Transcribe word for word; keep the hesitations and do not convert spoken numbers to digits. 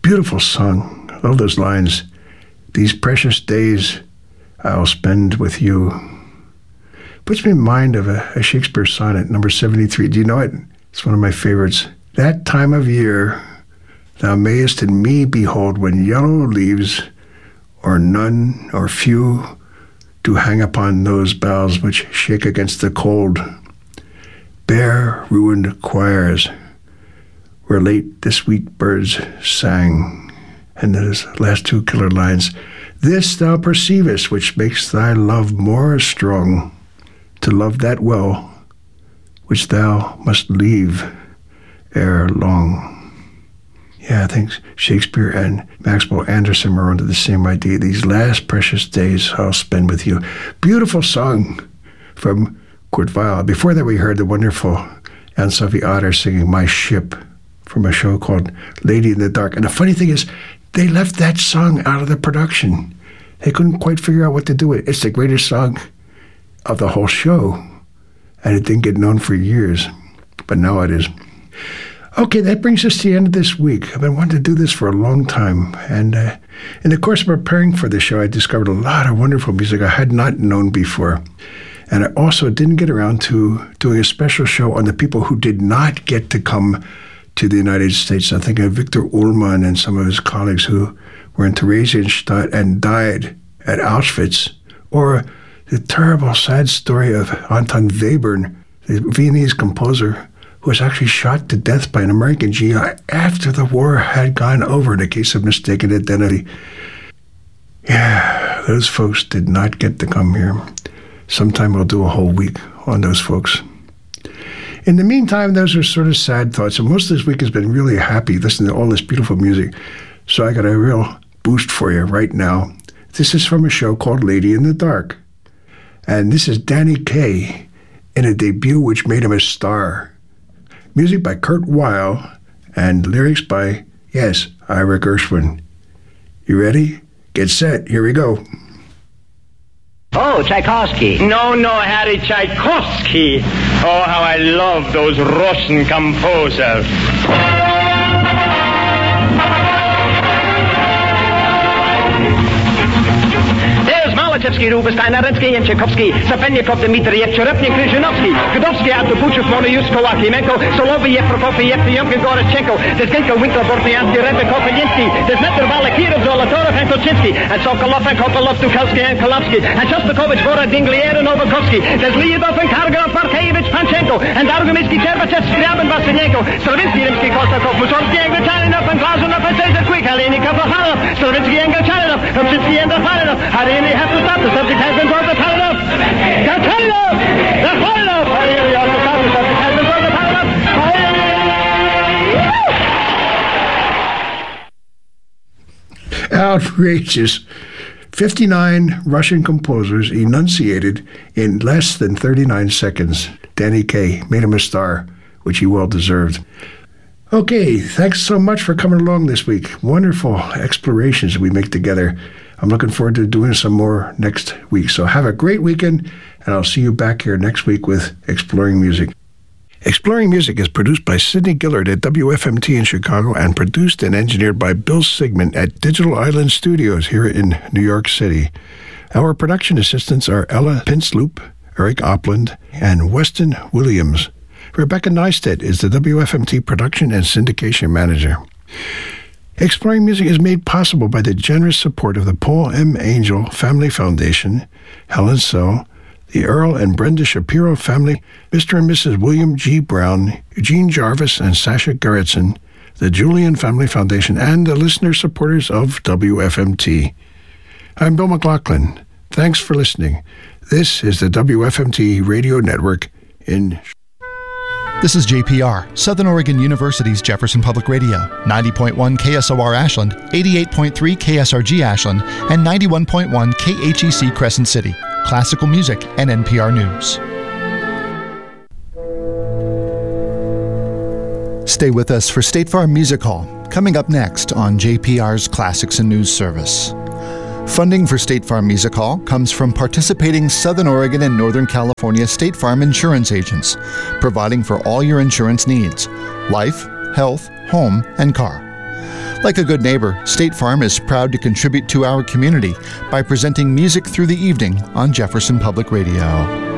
Beautiful song. I love those lines. These precious days I'll spend with you. Puts me in mind of a, a Shakespeare sonnet, number seventy-three. Do you know it? It's one of my favorites. That time of year thou mayest in me behold, when yellow leaves, or none, or few, do hang upon those boughs which shake against the cold. Bare, ruined choirs, where late the sweet birds sang. And those last two killer lines. This thou perceivest, which makes thy love more strong, to love that well, which thou must leave ere long. Yeah, I think Shakespeare and Maxwell Anderson were under the same idea. These last precious days I'll spend with you. Beautiful song from Kurt Weill. Before that, we heard the wonderful Anne-Sophie Otter singing My Ship from a show called Lady in the Dark. And the funny thing is, they left that song out of the production. They couldn't quite figure out what to do with it. It's the greatest song of the whole show. And it didn't get known for years, but now it is. Okay, that brings us to the end of this week. I've been wanting to do this for a long time. And uh, in the course of preparing for the show, I discovered a lot of wonderful music I had not known before. And I also didn't get around to doing a special show on the people who did not get to come to the United States. I think of Victor Ullmann and some of his colleagues who were in Theresienstadt and died at Auschwitz. Or the terrible, sad story of Anton Webern, the Viennese composer, who was actually shot to death by an American G I after the war had gone over in a case of mistaken identity. Yeah, those folks did not get to come here. Sometime we'll do a whole week on those folks. In the meantime, those are sort of sad thoughts. And most of this week has been really happy listening to all this beautiful music. So I got a real boost for you right now. This is from a show called Lady in the Dark. And this is Danny Kaye in a debut which made him a star. Music by Kurt Weill and lyrics by, yes, Ira Gershwin. You ready? Get set. Here we go. Oh, Tchaikovsky. No, no, Harry Tchaikovsky. Oh, how I love those Russian composers. Malachevsky, Rubinstein, Arensky, and Tchaikovsky, Sapenyakov, Dmitriev, Cherepnik, Kryzhinovsky, Godovsky, Artubuchev, Monoyusko, Akimenko, Soloviev, Prokofiev, Yevgen Gorochenko, Desgenko, Winkler, Bortyansky, Rebekov, and Yinsky, there's Netzer, Valakirov, Zolotorov, and Kochinsky, and Sokolov, and Kopolov, Tukalsky, and Kolovsky, and Shostakovich, Vora, Dinglier, and Novakovsky, there's Lyudov, and Karganov, Parkevich, Panchenko, and Argumitsky, Cherbachev, Skryaban, Vasinenko, Stravinsky, Rimsky, Kostakov, Mussorgsky, and Gachanov, and Glazunov, and Cesar Quick, Halenikov, Vahanov, Stravinsky, and Gachanov, Rupchinsky, and Vahanov. I really have to stop. The subject has been brought to Paladov. Gachanov! Gachanov! I really have to stop. The subject has been brought to Paladov. Outrageous. fifty-nine Russian composers enunciated in less than thirty-nine seconds. Danny Kaye made him a star, which he well deserved. Okay, thanks so much for coming along this week. Wonderful explorations we make together. I'm looking forward to doing some more next week. So have a great weekend, and I'll see you back here next week with Exploring Music. Exploring Music is produced by Sidney Gillard at W F M T in Chicago and produced and engineered by Bill Sigmund at Digital Island Studios here in New York City. Our production assistants are Ella Pinsloop, Eric Opland, and Weston Williams. Rebecca Neistat is the W F M T production and syndication manager. Exploring Music is made possible by the generous support of the Paul M. Angel Family Foundation, Helen So, the Earl and Brenda Shapiro family, Mister and Missus William G. Brown, Eugene Jarvis and Sasha Gerritsen, the Julian Family Foundation, and the listener supporters of W F M T. I'm Bill McLaughlin. Thanks for listening. This is the W F M T Radio Network in... This is J P R, Southern Oregon University's Jefferson Public Radio, ninety point one K S O R Ashland, eighty-eight point three K S R G Ashland, and ninety-one point one K H E C Crescent City, classical music and N P R News. Stay with us for State Farm Music Hall, coming up next on J P R's Classics and News Service. Funding for State Farm Music Hall comes from participating Southern Oregon and Northern California State Farm insurance agents, providing for all your insurance needs: life, health, home, and car. Like a good neighbor, State Farm is proud to contribute to our community by presenting music through the evening on Jefferson Public Radio.